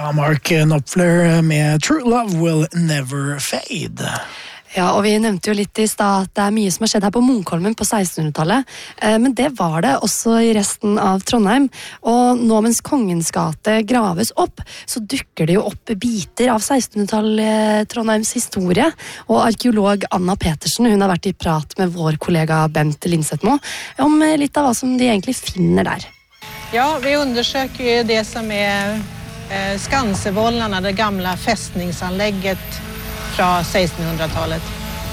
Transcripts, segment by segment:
var Mark Knopfler med True Love Will Never Fade. Ja, og vi nevnte jo litt i stad at det er mye som har skjedd her på Munkholmen på 1600-tallet, men det var det også i resten av Trondheim, og nå mens Kongens gate graves opp, så dukker det jo opp biter av 1600-tallet Trondheims historie, og arkeolog Anna Petersen, hun har vært i prat med vår kollega Bent Lindsetmo om litt av hva som de egentlig finner der. Ja, vi undersöker ju det som är Skansevollarna, det gamla fästningsanlägget fra 1600-tallet.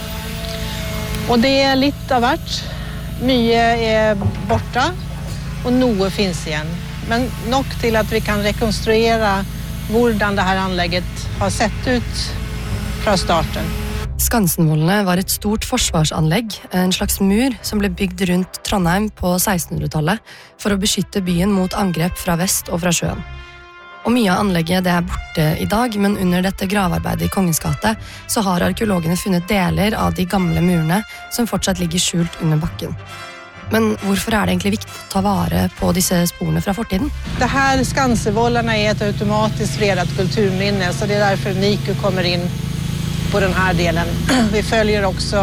Og det er litt av hvert. Mye er borta, og noe finnes igjen. Men nok til at vi kan rekonstruere hvordan det her anlegget har sett ut fra starten. Skansenvollene var et stort forsvarsanlegg, en slags mur som ble bygd rundt Trondheim på 1600-tallet for å beskytte byen mot angrep fra vest og fra sjøen. Og mye av anlegget det er borte i dag, men under dette gravarbeidet i Kongens gate så har arkeologene funnet deler av de gamle murene som fortsatt ligger skjult under bakken. Men hvorfor er det egentlig viktig å ta vare på disse sporene fra fortiden? Det her Skansevollarna er et automatisk fredet kulturminne, så det er derfor NIKU kommer inn på den her delen. Vi følger også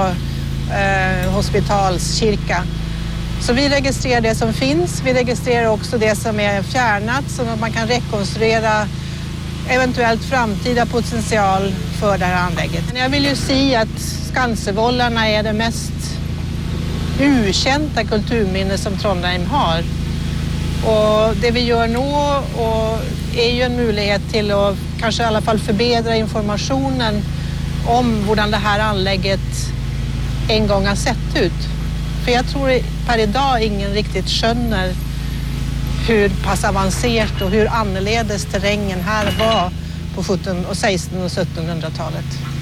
Hospitalskirka. Så vi registrerer det som finns, vi registrerer også det som er fjernat, så at man kan rekonstruere eventuelt framtida potential for det her anlegget. Men jeg vil jo si at Skansevollarna er det mest ukjente kulturminnet som Trondheim har. Og det vi gjør nå er jo en mulighet til å kanskje i alle fall forbedre informasjonen om hvordan det her anlegget en gang har sett ut. For jeg tror per i dag ingen riktig skjønner hvor pass avansert og hvor annerledes terrengen her var på 1600- og 1700-tallet.